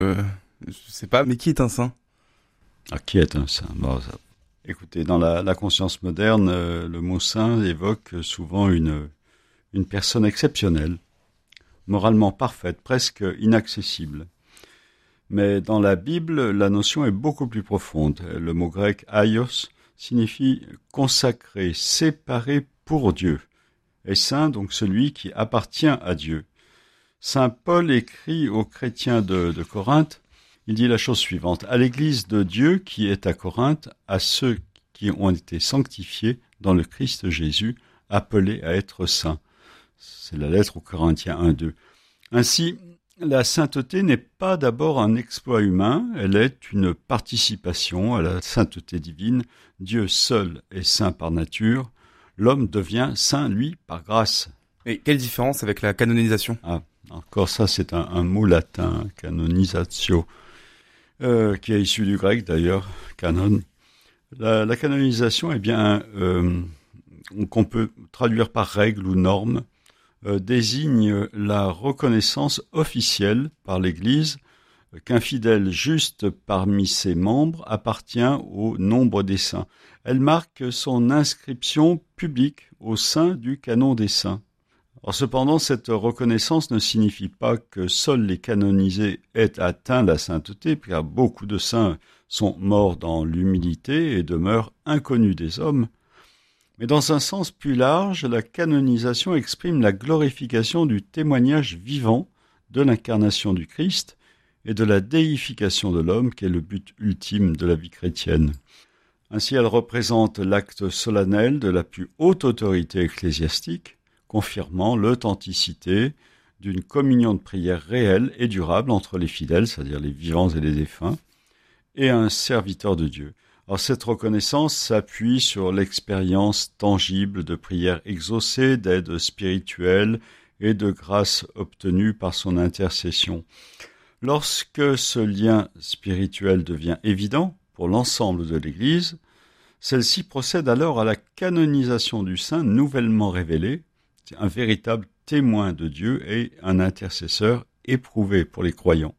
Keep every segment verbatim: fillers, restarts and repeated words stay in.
Euh, je sais pas, mais qui est un saint? Ah, qui est un saint? Bon, ça- Écoutez, dans la, la conscience moderne, euh, le mot saint évoque souvent une, une personne exceptionnelle, moralement parfaite, presque inaccessible. Mais dans la Bible, la notion est beaucoup plus profonde. Le mot grec aios signifie consacré, séparé pour Dieu. Et saint, donc celui qui appartient à Dieu. Saint Paul écrit aux chrétiens de, de Corinthe, il dit la chose suivante: à l'Église de Dieu qui est à Corinthe, à ceux qui ont été sanctifiés dans le Christ Jésus, appelés à être saints. C'est la lettre aux Corinthiens un deux. Ainsi, la sainteté n'est pas d'abord un exploit humain, elle est une participation à la sainteté divine. Dieu seul est saint par nature, l'homme devient saint, lui, par grâce. Et quelle différence avec la canonisation? Ah, encore ça, c'est un, un mot latin, canonisatio, euh, qui est issu du grec d'ailleurs, canon. La, la canonisation, eh bien, euh, qu'on peut traduire par règle ou norme, euh, désigne la reconnaissance officielle par l'Église qu'un fidèle juste parmi ses membres appartient au nombre des saints. Elle marque son inscription publique au sein du canon des saints. Or, cependant, cette reconnaissance ne signifie pas que seuls les canonisés aient atteint la sainteté, car beaucoup de saints sont morts dans l'humilité et demeurent inconnus des hommes. Mais dans un sens plus large, la canonisation exprime la glorification du témoignage vivant de l'incarnation du Christ et de la déification de l'homme, qui est le but ultime de la vie chrétienne. Ainsi, elle représente l'acte solennel de la plus haute autorité ecclésiastique, confirmant l'authenticité d'une communion de prière réelle et durable entre les fidèles, c'est-à-dire les vivants et les défunts, et un serviteur de Dieu. Alors, cette reconnaissance s'appuie sur l'expérience tangible de prières exaucées, d'aide spirituelle et de grâce obtenue par son intercession. Lorsque ce lien spirituel devient évident pour l'ensemble de l'Église, celle-ci procède alors à la canonisation du saint nouvellement révélé, un véritable témoin de Dieu et un intercesseur éprouvé pour les croyants.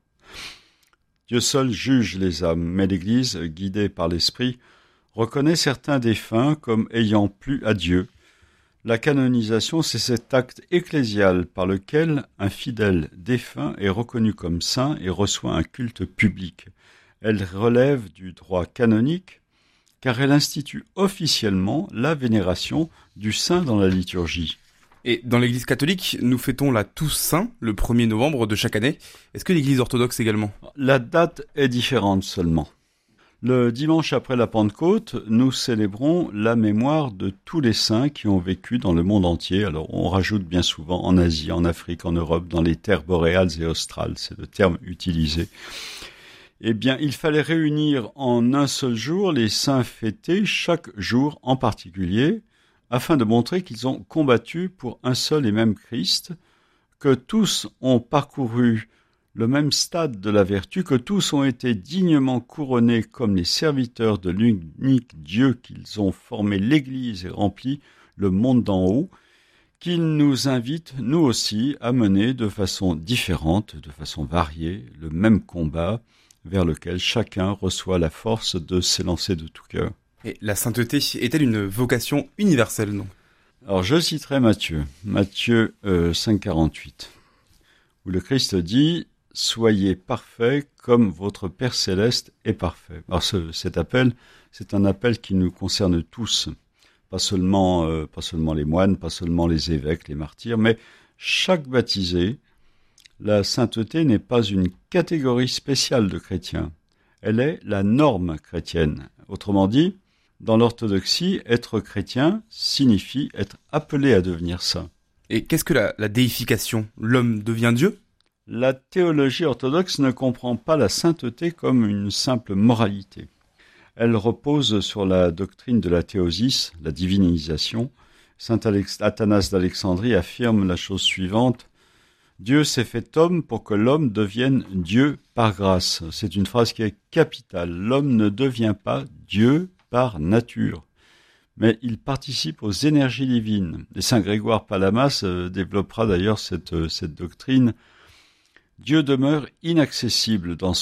Dieu seul juge les âmes, mais l'Église, guidée par l'Esprit, reconnaît certains défunts comme ayant plu à Dieu. La canonisation, c'est cet acte ecclésial par lequel un fidèle défunt est reconnu comme saint et reçoit un culte public. Elle relève du droit canonique, car elle institue officiellement la vénération du saint dans la liturgie. Et dans l'Église catholique, nous fêtons la Toussaint le premier novembre de chaque année. Est-ce que l'Église orthodoxe également? La date est différente seulement. Le dimanche après la Pentecôte, nous célébrons la mémoire de tous les saints qui ont vécu dans le monde entier. Alors on rajoute bien souvent en Asie, en Afrique, en Europe, dans les terres boréales et australes, c'est le terme utilisé. Eh bien, il fallait réunir en un seul jour les saints fêtés, chaque jour en particulier, afin de montrer qu'ils ont combattu pour un seul et même Christ, que tous ont parcouru le même stade de la vertu, que tous ont été dignement couronnés comme les serviteurs de l'unique Dieu qu'ils ont formé l'Église et rempli le monde d'en haut, qu'ils nous invitent, nous aussi, à mener de façon différente, de façon variée, le même combat vers lequel chacun reçoit la force de s'élancer de tout cœur. Et la sainteté est-elle une vocation universelle, non? Alors je citerai Matthieu, Matthieu euh, cinq quarante-huit, où le Christ dit « Soyez parfaits comme votre Père céleste est parfait ». Alors ce, cet appel, c'est un appel qui nous concerne tous, pas seulement, euh, pas seulement les moines, pas seulement les évêques, les martyrs, mais chaque baptisé. La sainteté n'est pas une catégorie spéciale de chrétiens, elle est la norme chrétienne. Autrement dit, dans l'orthodoxie, être chrétien signifie être appelé à devenir saint. Et qu'est-ce que la, la déification? L'homme devient Dieu? La théologie orthodoxe ne comprend pas la sainteté comme une simple moralité. Elle repose sur la doctrine de la théosis, la divinisation. Saint Athanas d'Alexandrie affirme la chose suivante: Dieu s'est fait homme pour que l'homme devienne Dieu par grâce. C'est une phrase qui est capitale. L'homme ne devient pas Dieu par nature, mais il participe aux énergies divines. Et saint Grégoire Palamas euh, développera d'ailleurs cette, euh, cette doctrine, Dieu demeure inaccessible dans